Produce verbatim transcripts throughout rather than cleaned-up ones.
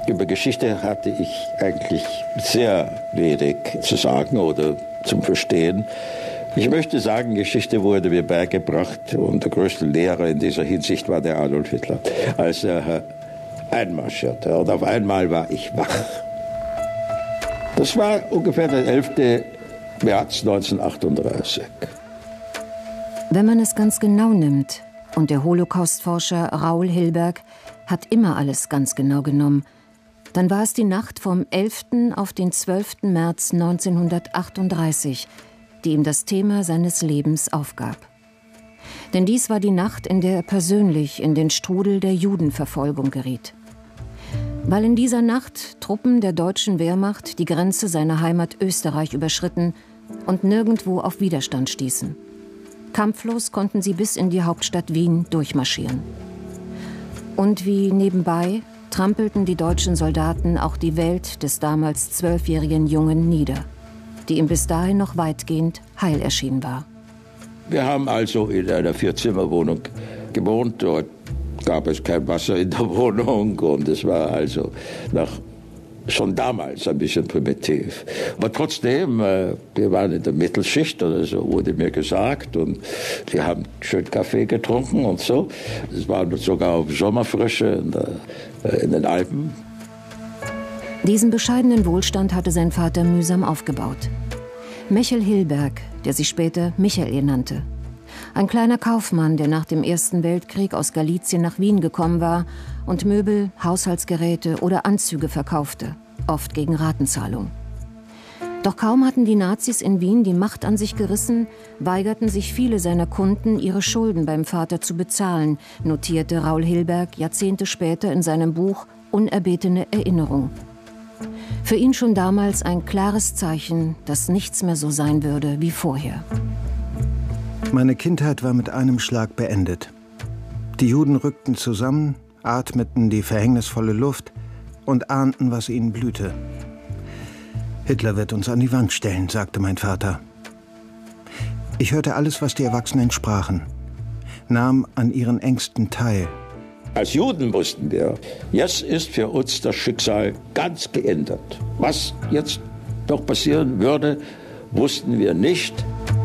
Über Geschichte hatte ich eigentlich sehr wenig zu sagen oder zum Verstehen. Ich möchte sagen, Geschichte wurde mir beigebracht und der größte Lehrer in dieser Hinsicht war der Adolf Hitler, als er einmarschierte. Und auf einmal war ich wach. Das war ungefähr der elfte März neunzehnhundertachtunddreißig. Wenn man es ganz genau nimmt, und der Holocaust-Forscher Raoul Hilberg hat immer alles ganz genau genommen, dann war es die Nacht vom elften auf den zwölften März neunzehnhundertachtunddreißig, die ihm das Thema seines Lebens aufgab. Denn dies war die Nacht, in der er persönlich in den Strudel der Judenverfolgung geriet. Weil in dieser Nacht Truppen der deutschen Wehrmacht die Grenze seiner Heimat Österreich überschritten und nirgendwo auf Widerstand stießen. Kampflos konnten sie bis in die Hauptstadt Wien durchmarschieren. Und wie nebenbei trampelten die deutschen Soldaten auch die Welt des damals zwölfjährigen Jungen nieder, die ihm bis dahin noch weitgehend heil erschienen war. Wir haben also in einer Vierzimmerwohnung gewohnt. Dort gab es kein Wasser in der Wohnung und es war also nach, schon damals ein bisschen primitiv. Aber trotzdem, äh, wir waren in der Mittelschicht oder so, wurde mir gesagt, und wir haben schön Kaffee getrunken und so. Es war sogar auf Sommerfrische in, der, äh, in den Alpen. Diesen bescheidenen Wohlstand hatte sein Vater mühsam aufgebaut. Michel Hilberg, der sich später Michael nannte. Ein kleiner Kaufmann, der nach dem Ersten Weltkrieg aus Galizien nach Wien gekommen war und Möbel, Haushaltsgeräte oder Anzüge verkaufte, oft gegen Ratenzahlung. Doch kaum hatten die Nazis in Wien die Macht an sich gerissen, weigerten sich viele seiner Kunden, ihre Schulden beim Vater zu bezahlen, notierte Raoul Hilberg Jahrzehnte später in seinem Buch Unerbetene Erinnerung. Für ihn schon damals ein klares Zeichen, dass nichts mehr so sein würde wie vorher. Meine Kindheit war mit einem Schlag beendet. Die Juden rückten zusammen, atmeten die verhängnisvolle Luft und ahnten, was ihnen blühte. Hitler wird uns an die Wand stellen, sagte mein Vater. Ich hörte alles, was die Erwachsenen sprachen, nahm an ihren Ängsten teil. Als Juden wussten wir, jetzt ist für uns das Schicksal ganz geändert. Was jetzt noch passieren würde, wussten wir nicht.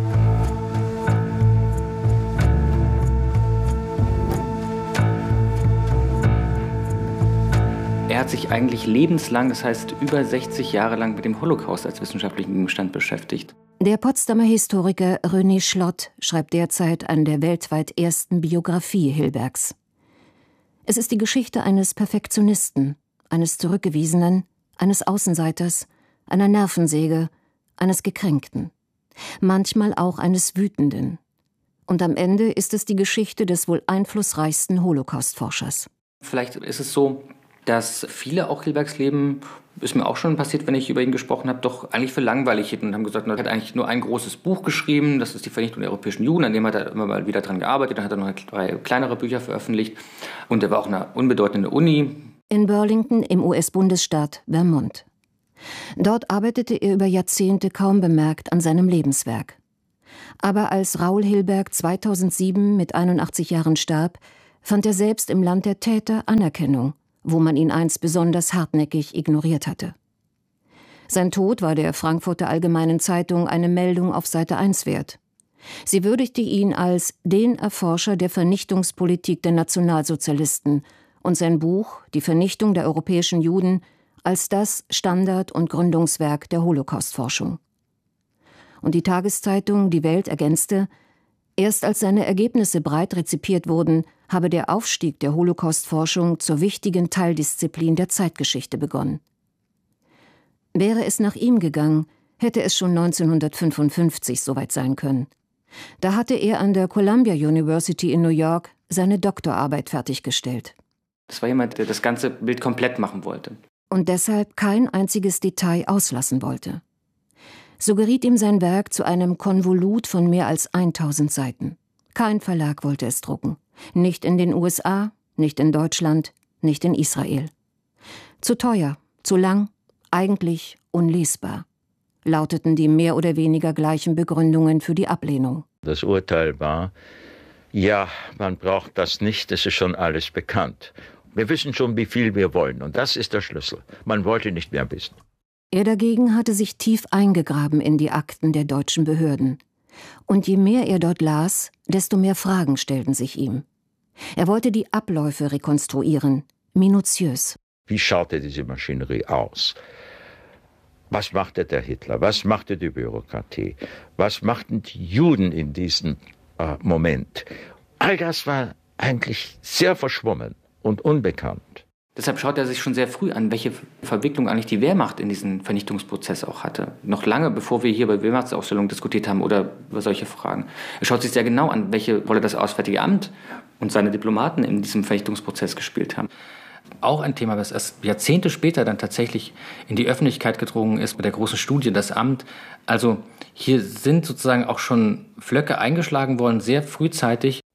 Er hat sich eigentlich lebenslang, das heißt über sechzig Jahre lang, mit dem Holocaust als wissenschaftlichen Gegenstand beschäftigt. Der Potsdamer Historiker René Schlott schreibt derzeit an der weltweit ersten Biografie Hilbergs. Es ist die Geschichte eines Perfektionisten, eines Zurückgewiesenen, eines Außenseiters, einer Nervensäge, eines Gekränkten, manchmal auch eines Wütenden. Und am Ende ist es die Geschichte des wohl einflussreichsten Holocaust-Forschers. Vielleicht ist es so, dass viele auch Hilbergs Leben, ist mir auch schon passiert, wenn ich über ihn gesprochen habe, doch eigentlich für langweilig hielten und haben gesagt, er hat eigentlich nur ein großes Buch geschrieben, das ist die Vernichtung der europäischen Juden, an dem hat er immer mal wieder dran gearbeitet, dann hat er noch drei kleinere Bücher veröffentlicht und er war auch eine unbedeutende Uni. In Burlington im U S-Bundesstaat Vermont. Dort arbeitete er über Jahrzehnte kaum bemerkt an seinem Lebenswerk. Aber als Raoul Hilberg zweitausendsieben mit einundachtzig Jahren starb, fand er selbst im Land der Täter Anerkennung, wo man ihn einst besonders hartnäckig ignoriert hatte. Sein Tod war der Frankfurter Allgemeinen Zeitung eine Meldung auf Seite eins wert. Sie würdigte ihn als den Erforscher der Vernichtungspolitik der Nationalsozialisten und sein Buch Die Vernichtung der europäischen Juden als das Standard- und Gründungswerk der Holocaustforschung. Und die Tageszeitung Die Welt ergänzte, erst als seine Ergebnisse breit rezipiert wurden, habe der Aufstieg der Holocaustforschung zur wichtigen Teildisziplin der Zeitgeschichte begonnen. Wäre es nach ihm gegangen, hätte es schon neunzehnhundertfünfundfünfzig soweit sein können. Da hatte er an der Columbia University in New York seine Doktorarbeit fertiggestellt. Das war jemand, der das ganze Bild komplett machen wollte. Und deshalb kein einziges Detail auslassen wollte. So geriet ihm sein Werk zu einem Konvolut von mehr als tausend Seiten. Kein Verlag wollte es drucken. Nicht in den U S A, nicht in Deutschland, nicht in Israel. Zu teuer, zu lang, eigentlich unlesbar, lauteten die mehr oder weniger gleichen Begründungen für die Ablehnung. Das Urteil war, ja, man braucht das nicht, es ist schon alles bekannt. Wir wissen schon, wie viel wir wollen. Und das ist der Schlüssel. Man wollte nicht mehr wissen. Er dagegen hatte sich tief eingegraben in die Akten der deutschen Behörden. Und je mehr er dort las, desto mehr Fragen stellten sich ihm. Er wollte die Abläufe rekonstruieren, minutiös. Wie schaute diese Maschinerie aus? Was machte der Hitler? Was machte die Bürokratie? Was machten die Juden in diesem äh, Moment? All das war eigentlich sehr verschwommen und unbekannt. Deshalb schaut er sich schon sehr früh an, welche Verwicklung eigentlich die Wehrmacht in diesen Vernichtungsprozess auch hatte. Noch lange, bevor wir hier bei Wehrmachtsausstellungen diskutiert haben oder über solche Fragen. Er schaut sich sehr genau an, welche Rolle das Auswärtige Amt und seine Diplomaten in diesem Vernichtungsprozess gespielt haben. Auch ein Thema, was erst Jahrzehnte später dann tatsächlich in die Öffentlichkeit gedrungen ist, mit der großen Studie Das Amt. Also hier sind sozusagen auch schon Flöcke eingeschlagen worden, sehr frühzeitig,